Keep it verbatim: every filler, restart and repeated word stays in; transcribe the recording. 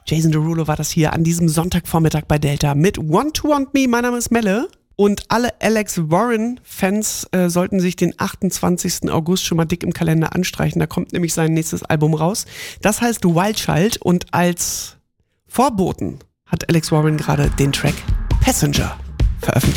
Jason Derulo war das hier an diesem Sonntagvormittag bei Delta mit Want to Want Me. Mein Name ist Melle. Und alle Alex Warren-Fans äh, sollten sich den achtundzwanzigsten August schon mal dick im Kalender anstreichen. Da kommt nämlich sein nächstes Album raus. Das heißt Wild Child. Und als Vorboten hat Alex Warren gerade den Track Passenger veröffentlicht.